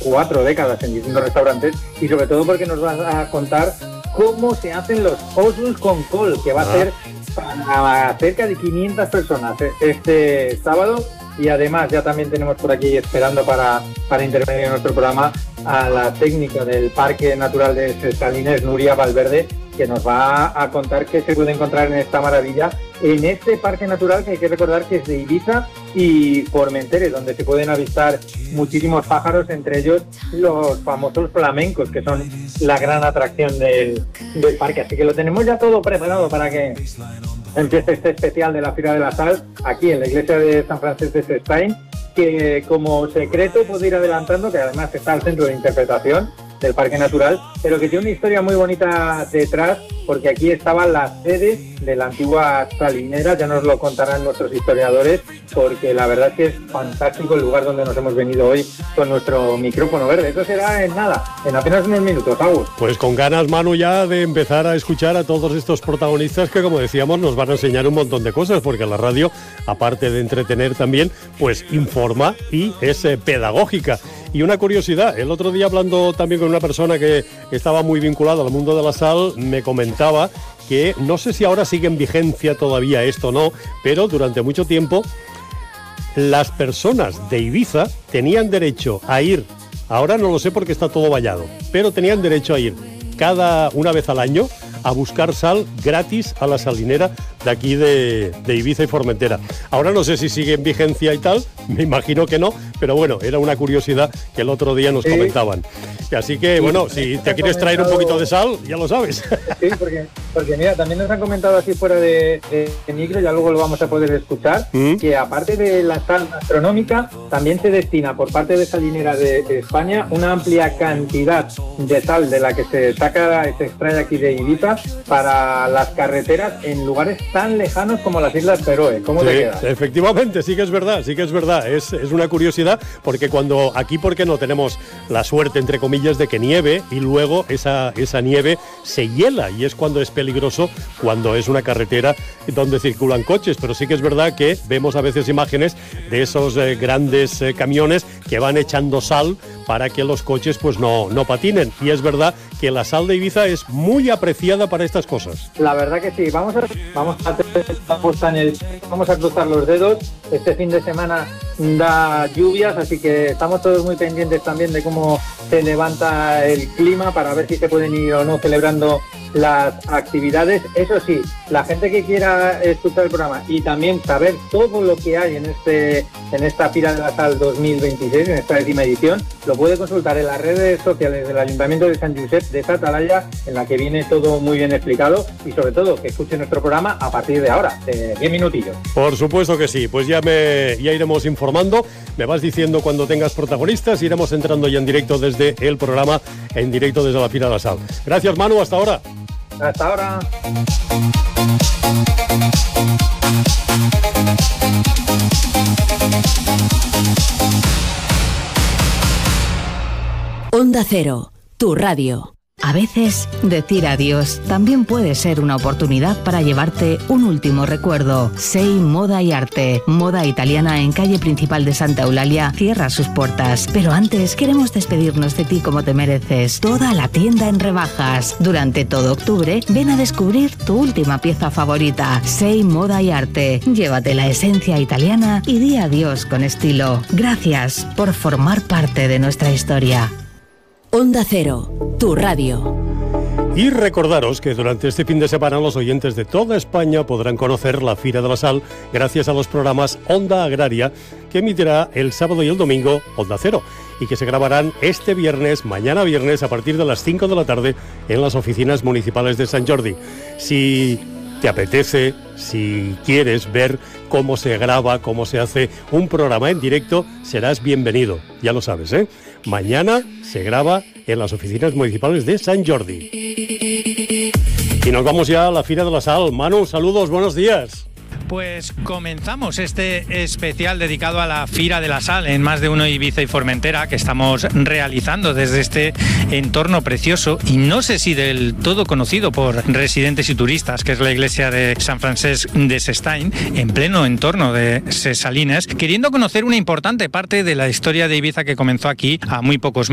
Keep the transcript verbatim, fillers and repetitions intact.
cuatro décadas en distintos restaurantes, y sobre todo porque nos va a contar cómo se hacen los ossos con col, que va a ser para cerca de quinientas personas este sábado. Y además ya también tenemos por aquí esperando para, para intervenir en nuestro programa a la técnica del Parque Natural de Ses Salines, Nuria Valverde, que nos va a contar qué se puede encontrar en esta maravilla, en este parque natural, que hay que recordar que es de Ibiza y Formentera, donde se pueden avistar muchísimos pájaros, entre ellos los famosos flamencos, que son la gran atracción del, del parque. Así que lo tenemos ya todo preparado para que empieza este especial de la Fira de la Sal aquí en la iglesia de San Francesc de Sestany, que como secreto puedo ir adelantando que además está al centro de interpretación del Parque Natural, pero que tiene una historia muy bonita detrás, porque aquí estaba la sede de la antigua salinera. Ya nos lo contarán nuestros historiadores, porque la verdad es que es fantástico el lugar donde nos hemos venido hoy con nuestro micrófono verde. Eso será en nada, en apenas unos minutos, Agus. Pues con ganas, Manu, ya de empezar a escuchar a todos estos protagonistas que, como decíamos, nos van a enseñar un montón de cosas, porque la radio, aparte de entretener también, pues informa y es eh, pedagógica. Y una curiosidad, el otro día hablando también con una persona que estaba muy vinculada al mundo de la sal, me comentaba que no sé si ahora sigue en vigencia todavía esto o no, pero durante mucho tiempo las personas de Ibiza tenían derecho a ir, ahora no lo sé porque está todo vallado, pero tenían derecho a ir cada una vez al año a buscar sal gratis a la salinera de aquí de, de Ibiza y Formentera. Ahora no sé si sigue en vigencia y tal, me imagino que no, pero bueno, era una curiosidad que el otro día nos sí. comentaban. Así que, sí, bueno, si te quieres traer un poquito de sal, ya lo sabes. Sí, porque, porque mira, también nos han comentado así fuera de, de, de micro, ya luego lo vamos a poder escuchar, ¿Mm? que aparte de la sal astronómica, también se destina por parte de Salinera de, de España una amplia cantidad de sal de la que se saca, se extrae aquí de Ibiza, para las carreteras en lugares tan lejanos como las Islas Feroe. ¿Cómo sí, te queda? Efectivamente, sí que es verdad, sí que es verdad. Es, es una curiosidad, porque cuando aquí, porque no tenemos la suerte, entre comillas, de que nieve, y luego esa, esa nieve se hiela, y es cuando es peligroso, cuando es una carretera donde circulan coches. Pero sí que es verdad que vemos a veces imágenes de esos eh, grandes eh, camiones que van echando sal para que los coches pues no, no patinen. Y es verdad que la sal de Ibiza es muy apreciada para estas cosas. La verdad que sí. Vamos a, vamos a hacer esta puesta en el, vamos a cruzar los dedos. Este fin de semana da lluvias, así que estamos todos muy pendientes también de cómo se levanta el clima para ver si se pueden ir o no celebrando las actividades. Eso sí, la gente que quiera escuchar el programa y también saber todo lo que hay en este en esta Fira de la Sal dos mil veintiséis, en esta décima edición, lo puede consultar en las redes sociales del Ayuntamiento de San Josep de sa Talaia, en la que viene todo muy bien explicado, y sobre todo que escuche nuestro programa a partir de ahora, de diez minutillos. Por supuesto que sí, pues ya me ya iremos informando, me vas diciendo cuando tengas protagonistas, iremos entrando ya en directo desde el programa, en directo desde la Fira de la Sal. Gracias, Manu, hasta ahora. Hasta ahora. Onda Cero, tu radio. A veces, decir adiós también puede ser una oportunidad para llevarte un último recuerdo. Sei Moda y Arte, moda italiana en calle principal de Santa Eulalia, cierra sus puertas. Pero antes queremos despedirnos de ti como te mereces. Toda la tienda en rebajas. Durante todo octubre, ven a descubrir tu última pieza favorita. Sei Moda y Arte. Llévate la esencia italiana y di adiós con estilo. Gracias por formar parte de nuestra historia. Onda Cero, tu radio. Y recordaros que durante este fin de semana los oyentes de toda España podrán conocer la Fira de la Sal gracias a los programas Onda Agraria, que emitirá el sábado y el domingo Onda Cero, y que se grabarán este viernes, mañana viernes, a partir de las cinco de la tarde en las oficinas municipales de Sant Jordi. Si te apetece, si quieres ver cómo se graba, cómo se hace un programa en directo, serás bienvenido, ya lo sabes, ¿eh? Mañana se graba en las oficinas municipales de Sant Jordi. Y nos vamos ya a la Fira de la Sal. Manu, saludos, buenos días. Pues comenzamos este especial dedicado a la Fira de la Sal en Más de Uno Ibiza y Formentera, que estamos realizando desde este entorno precioso y no sé si del todo conocido por residentes y turistas, que es la iglesia de San Francesc de Sestany, en pleno entorno de Ses Salines, queriendo conocer una importante parte de la historia de Ibiza que comenzó aquí a muy pocos